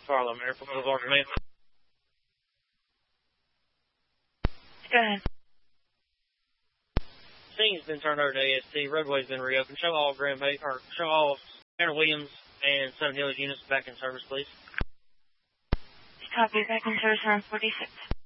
Farlow, Airport Boulevard, man. Go ahead. Scene's been turned over to AST. Roadway's been reopened. Show all show all Tanner Williams and Southern Hills units back in service, please. Copy, back in service around 46.